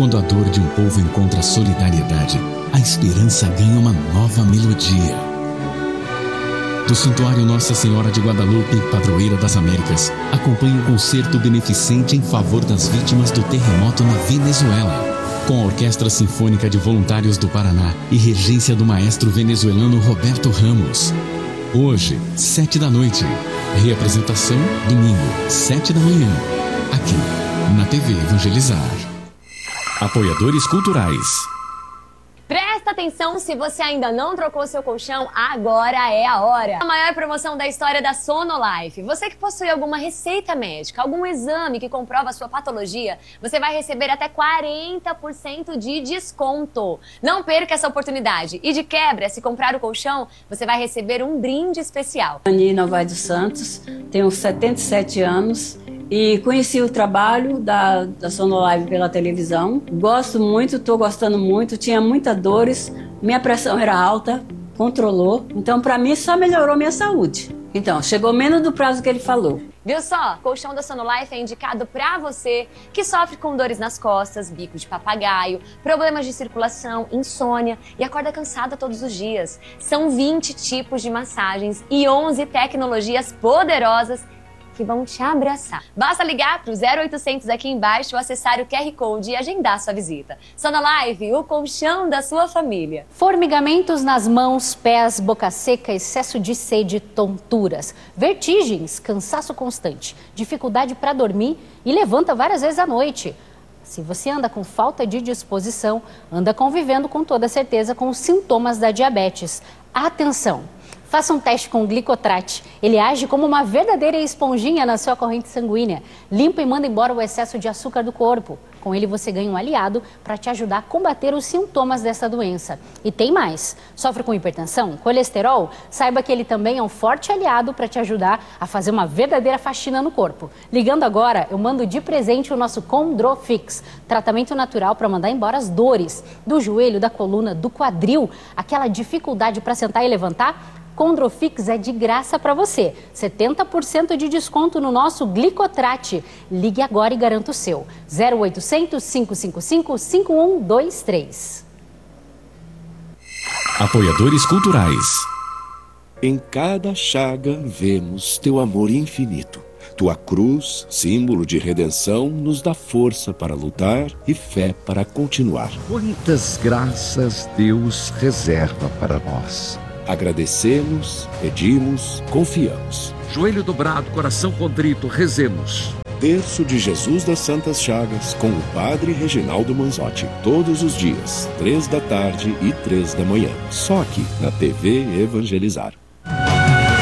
Quando a dor de um povo encontra solidariedade, a esperança ganha uma nova melodia. Do Santuário Nossa Senhora de Guadalupe, Padroeira das Américas, acompanhe o concerto beneficente em favor das vítimas do terremoto na Venezuela. Com a Orquestra Sinfônica de Voluntários do Paraná e regência do maestro venezuelano Roberto Ramos. Hoje, 7 da noite. Reapresentação, domingo, 7 da manhã. Aqui, na TV Evangelizar. Apoiadores culturais. Presta atenção, se você ainda não trocou seu colchão, agora é a hora. A maior promoção da história da Sonolife. Você que possui alguma receita médica, algum exame que comprova a sua patologia, você vai receber até 40% de desconto. Não perca essa oportunidade. E de quebra, se comprar o colchão, você vai receber um brinde especial. Ani Novaes dos Santos, tenho 77 anos. E conheci o trabalho da Sonolife pela televisão. Gosto muito, estou gostando muito. Tinha muitas dores, minha pressão era alta, controlou. Então, para mim, só melhorou minha saúde. Então, chegou menos do prazo que ele falou. Viu só? O colchão da Sonolife é indicado para você que sofre com dores nas costas, bico de papagaio, problemas de circulação, insônia e acorda cansada todos os dias. São 20 tipos de massagens e 11 tecnologias poderosas que vão te abraçar. Basta ligar para o 0800 aqui embaixo, acessar o QR Code e agendar sua visita. Sonolife, o colchão da sua família. Formigamentos nas mãos, pés, boca seca, excesso de sede, tonturas, vertigens, cansaço constante, dificuldade para dormir e levanta várias vezes à noite. Se você anda com falta de disposição, anda convivendo com toda certeza com os sintomas da diabetes. Atenção! Faça um teste com o Glicotrate. Ele age como uma verdadeira esponjinha na sua corrente sanguínea. Limpa e manda embora o excesso de açúcar do corpo. Com ele você ganha um aliado para te ajudar a combater os sintomas dessa doença. E tem mais. Sofre com hipertensão, colesterol? Saiba que ele também é um forte aliado para te ajudar a fazer uma verdadeira faxina no corpo. Ligando agora, eu mando de presente o nosso Condrofix. Tratamento natural para mandar embora as dores do joelho, da coluna, do quadril, aquela dificuldade para sentar e levantar. Condrofix é de graça para você. 70% de desconto no nosso Glicotrate. Ligue agora e garanta o seu. 0800 555 5123. Apoiadores culturais. Em cada chaga vemos teu amor infinito. Tua cruz, símbolo de redenção, nos dá força para lutar e fé para continuar. Quantas graças Deus reserva para nós. Agradecemos, pedimos, confiamos. Joelho dobrado, coração contrito, rezemos. Terço de Jesus das Santas Chagas com o Padre Reginaldo Manzotti. Todos os dias, 3 da tarde e 3 da manhã. Só aqui na TV Evangelizar.